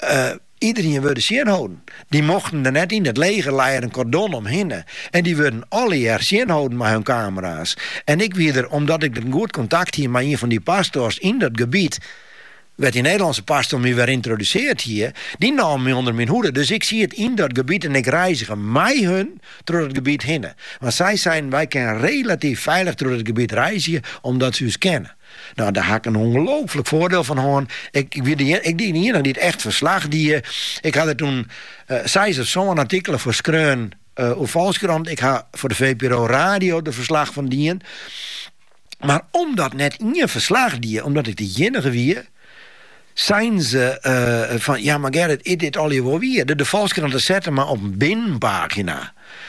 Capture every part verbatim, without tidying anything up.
Uh, Iedereen wilde zien houden. Die mochten er net in. Het leger leiden een cordon omheen. En die wilden alle jaar zien houden met hun camera's. En ik weer er, omdat ik een goed contact hier met een van die pastors in dat gebied, werd die Nederlandse pastor me weer introduceerd hier. Die nam me onder mijn hoede. Dus ik zie het in dat gebied en ik reizig mij hun door het gebied heen. Want zij zijn, wij kunnen relatief veilig door het gebied reizen, omdat ze ons kennen. Nou, daar had ik een ongelooflijk voordeel van horen. Ik, ik, die, ik die enige die het echt verslag die. Ik had er toen, uh, zij ze zo'n artikelen voor Skreun uh, op Volkskrant. Ik had voor de V P R O Radio de verslag van die. Maar omdat net in je verslag die, omdat ik de enige wie, zijn ze uh, van, ja maar Gerrit, ik dit al je wel weer. De, de Volkskrant zetten maar op een binnenpagina.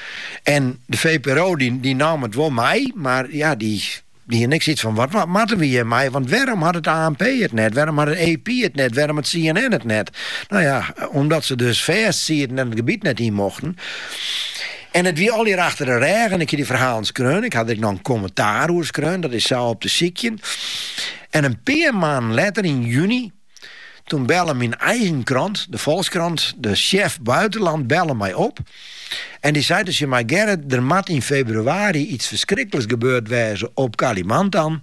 En de V P R O die, die nam het wel mij, maar ja, die, die had niks iets van, wat, wat matten we hier mij? Want waarom had het A N P het net? Waarom had het A P het net? Waarom had C N N het net? Nou ja, omdat ze dus vast zien en het gebied net in mochten. En het wie al hier achter de regen. En ik heb die verhalen skreun. Ik had ik nog een commentaar over skreun. Dat is zo op de ziekje. En een paar maanden later in juni, toen bellen mijn eigen krant, de Volkskrant, de chef buitenland, bellen mij op. En die zei dus, je maar Gerrit, er moet in februari iets verschrikkelijks gebeurd wezen op Kalimantan.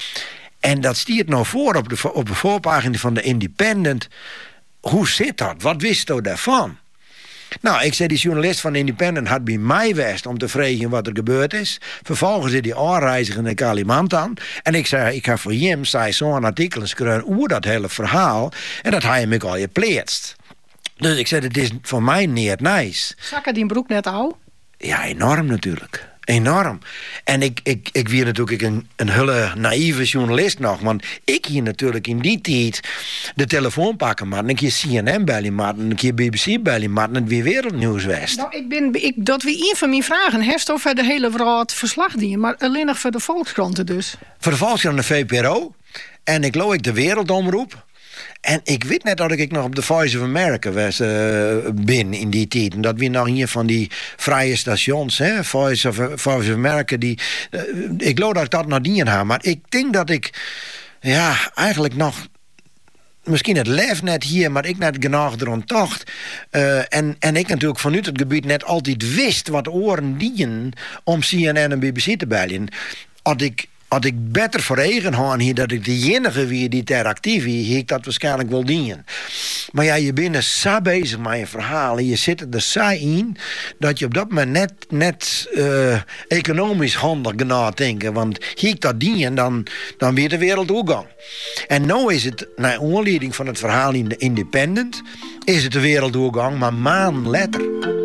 En dat stiert nou voor op de, op de voorpagina van de Independent. Hoe zit dat? Wat wist u daarvan? Nou, ik zei, die journalist van de Independent had bij mij geweest om te vragen wat er gebeurd is. Vervolgens is die aanreiziger naar Kalimantan. En ik zei, ik ga voor hem, zei zo'n artikel schrijven over dat hele verhaal. En dat hij me al je pleetst. Dus ik zei, het is voor mij niet nice. Zakken die broek net al? Ja, enorm natuurlijk. Enorm. En ik, ik, ik weer natuurlijk een, een hele naïeve journalist nog. Want ik hier natuurlijk in die tijd de telefoon pakken maar een keer C N N bellen maar een keer B B C bellen maar en het weer wereldnieuws west. Nou, ik ben, ik, dat weer een van mijn vragen. Heeft of voor de hele wereld verslag dienen, maar alleen nog voor de Volkskranten dus? Voor de Volkskrant de V P R O. En ik geloof ik de Wereldomroep. En ik weet net dat ik nog op de Voice of America was, uh, ben in die tijd. En dat we nog hier van die vrije stations, hè, Voice of, Voice of America, die, uh, ik geloof dat ik dat nog niet heb. Maar ik denk dat ik, ja, eigenlijk nog, misschien het lef net hier, maar ik net genoeg erom tocht. Uh, en, en ik natuurlijk vanuit het gebied net altijd wist wat oren dienen om C N N en B B C te bellen. Had ik Had ik beter voor eigen hand hier dat ik de enige wie die ter actief is, ik dat waarschijnlijk wel dienen. Maar ja, je bent zo bezig met je verhalen. Je zit er zo in dat je op dat moment net, net uh, economisch handig na denken. Want hier ik dat dienen, dan, dan weer de wereld opgang. En nu is het, naar aanleiding van het verhaal in de Independent, is het de wereld opgang, maar maanden later.